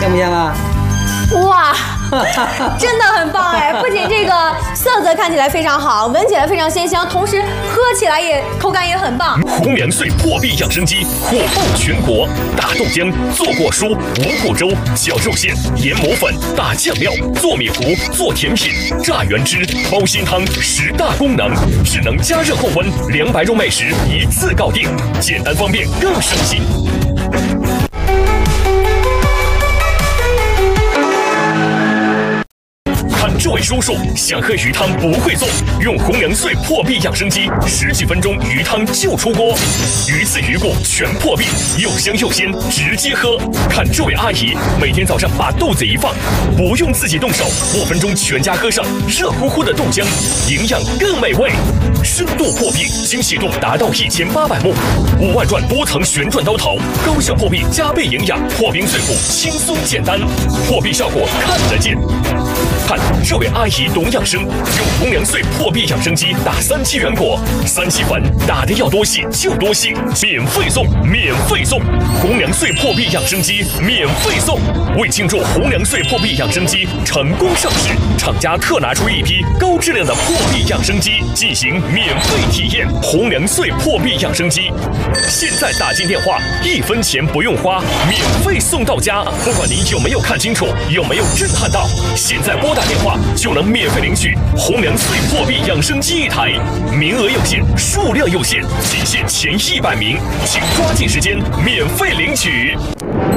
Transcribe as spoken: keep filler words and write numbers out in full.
香不香啊？ 哇，真的很棒哎！不仅这个色泽看起来非常好，闻起来非常鲜香，同时喝起来也口感也很棒。 红粮穗破壁养生鸡火爆全国，大豆浆、做果蔬、五谷粥、绞肉馅、研磨粉、打酱料、做米糊、做甜品、榨原汁、煲鲜汤，十大功能，智能加热后温，两百种美食一次搞定，简单方便更省心。这位叔叔想喝鱼汤不会做，用红粮穗破壁养生鸡，十几分钟鱼汤就出锅，鱼刺鱼骨全破壁，又香又鲜，直接喝。看这位阿姨，每天早上把豆子一放，不用自己动手，五分钟全家喝上热乎乎的豆浆，营养更美味。深度破壁，精细度达到一千八百目，五万转多层旋转刀头，高效破壁加倍营养，破冰碎骨轻松简单，破壁效果看得见。看这位阿姨懂养生，用红粮穗破壁养生鸡打三七原果，三七粉打的要多细就多细，免费送，免费送，红粮穗破壁养生鸡免费送。为庆祝红粮穗破壁养生鸡成功上市，厂家特拿出一批高质量的破壁养生鸡进行免费体验。红粮穗破壁养生鸡，现在打进电话，一分钱不用花，免费送到家。不管您有没有看清楚，有没有震撼到，现在拨打电话就能免费领取红粮穗破壁养生鸡一台，名额有限，数量有限，仅限前一百名，请抓紧时间免费领取。